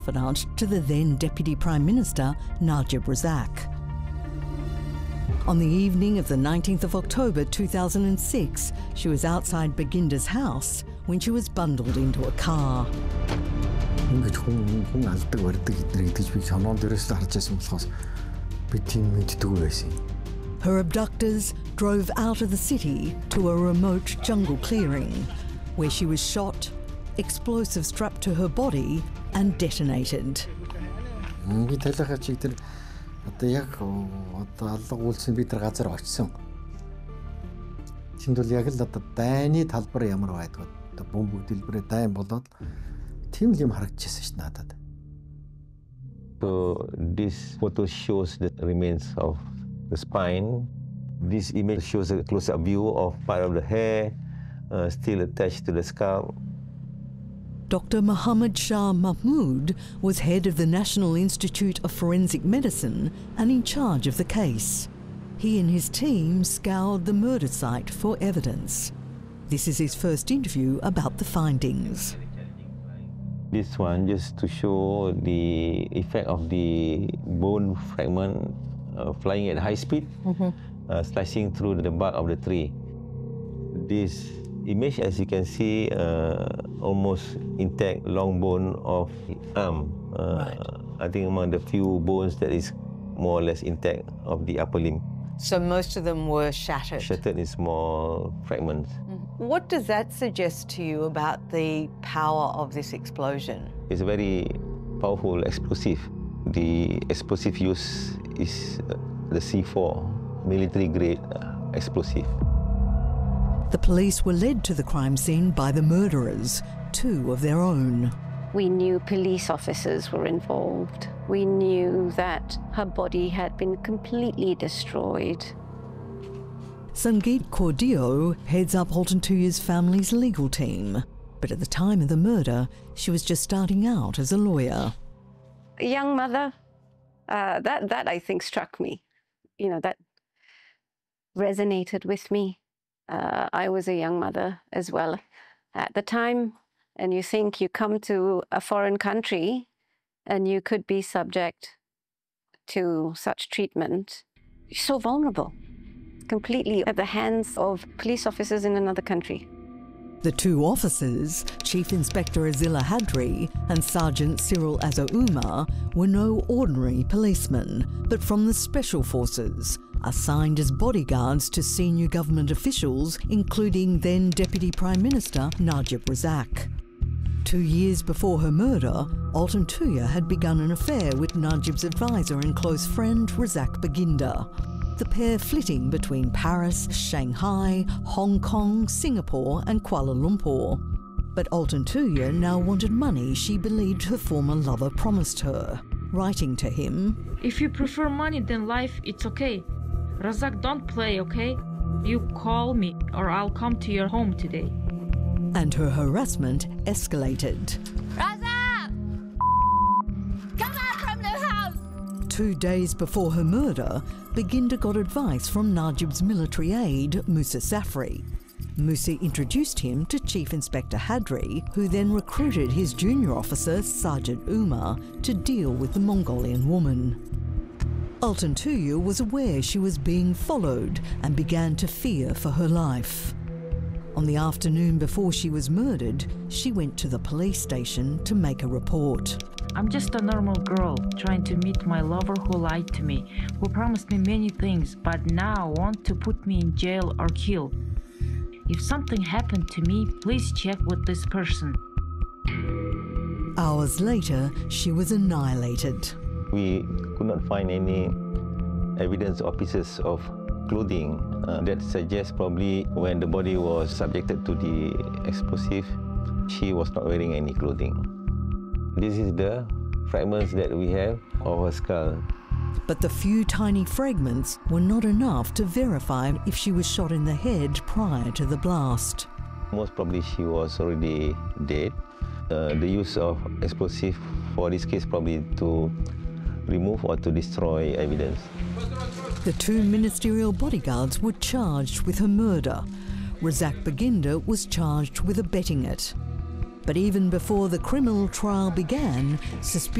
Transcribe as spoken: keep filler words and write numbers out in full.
confidant to the then Deputy Prime Minister Najib Razak. On the evening of the nineteenth of October two thousand six, she was outside Baginda's house when she was bundled into a car. Her abductors drove out of the city to a remote jungle clearing, where she was shot, explosives strapped to her body and detonated. So this photo shows the remains of the spine. This image shows a close-up view of part of the hair uh, still attached to the scalp. Doctor Muhammad Shah Mahmood was head of the National Institute of Forensic Medicine and in charge of the case. He and his team scoured the murder site for evidence. This is his first interview about the findings. This one just to show the effect of the bone fragment uh, flying at high speed, mm-hmm. uh, slicing through the bark of the tree. This image, as you can see, uh, almost intact long bone of arm. Uh, right. I think among the few bones that is more or less intact of the upper limb. So most of them were shattered? Shattered in small fragments. Mm. What does that suggest to you about the power of this explosion? It's a very powerful explosive. The explosive use is the C four, military-grade explosive. The police were led to the crime scene by the murderers, two of their own. We knew police officers were involved. We knew that her body had been completely destroyed. Sangeet Cordio heads up Alton Tuya's family's legal team. But at the time of the murder, she was just starting out as a lawyer. A young mother, uh, that, that I think struck me. You know, that resonated with me. Uh, I was a young mother as well at the time. And you think you come to a foreign country and you could be subject to such treatment. You're so vulnerable, completely at the hands of police officers in another country. The two officers, Chief Inspector Azila Hadri and Sergeant Cyril Azza-Umar, were no ordinary policemen, but from the Special Forces, assigned as bodyguards to senior government officials, including then Deputy Prime Minister Najib Razak. Two years before her murder, Alton Tuya had begun an affair with Najib's advisor and close friend Razak Baginda. The pair flitting between Paris, Shanghai, Hong Kong, Singapore and Kuala Lumpur. But Alton Tuya now wanted money she believed her former lover promised her. Writing to him, "If you prefer money than life, it's okay. Razak, don't play, okay? You call me or I'll come to your home today." And her harassment escalated. Razak! Come out from the house! Two days before her murder, Baginda got advice from Najib's military aide, Musa Safri. Musa introduced him to Chief Inspector Hadri, who then recruited his junior officer, Sergeant Umar, to deal with the Mongolian woman. Alton Tuya was aware she was being followed and began to fear for her life. On the afternoon before she was murdered, she went to the police station to make a report. "I'm just a normal girl trying to meet my lover who lied to me, who promised me many things, but now want to put me in jail or kill. If something happened to me, please check with this person." Hours later, she was annihilated. We could not find any evidence or pieces of clothing uh, that suggests probably when the body was subjected to the explosive, she was not wearing any clothing. This is the fragments that we have of her skull. But the few tiny fragments were not enough to verify if she was shot in the head prior to the blast. Most probably she was already dead. Uh, the use of explosive for this case probably to remove or to destroy evidence. The two ministerial bodyguards were charged with her murder. Razak Baginda was charged with abetting it. But even before the criminal trial began, suspicion